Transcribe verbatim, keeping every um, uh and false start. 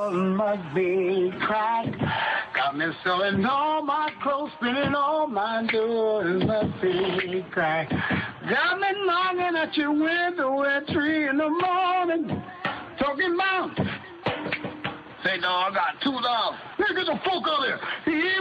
Must be cracked. Got me selling all my clothes, spinning all my doors. Must be cracked. Got me knocking at your window at three in the morning. Talking about. Say, no, I got two dollars. Look at the folk out there. He